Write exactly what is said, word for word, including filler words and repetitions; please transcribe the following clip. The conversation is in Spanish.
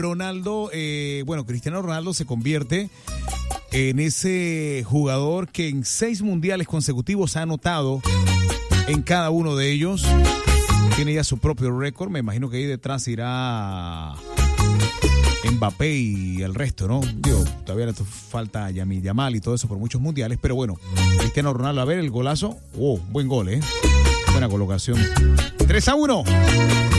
Ronaldo, eh, bueno, Cristiano Ronaldo se convierte en ese jugador que en seis mundiales consecutivos ha anotado en cada uno de ellos. Tiene ya su propio récord. Me imagino que ahí detrás irá Mbappé y el resto, ¿no? Digo, todavía le falta Yamil Yamal y todo eso por muchos mundiales. Pero bueno, Cristiano Ronaldo, a ver el golazo. Oh, buen gol, ¿eh? Buena colocación. tres a uno.